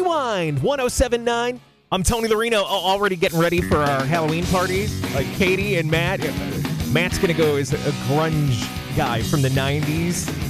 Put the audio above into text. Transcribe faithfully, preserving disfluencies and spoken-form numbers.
Rewind one oh seven point nine. I'm Tony Lorino, already getting ready for our Halloween parties. Like Katie and Matt. Matt's going to go as a grunge guy from the nineties.